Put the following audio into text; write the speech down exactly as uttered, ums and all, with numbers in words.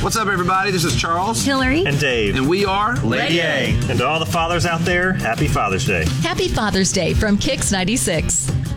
What's up, everybody? This is Charles, Hillary, and Dave, and we are Lady A. And to all the fathers out there, happy Father's Day. Happy Father's Day from Kix ninety-six.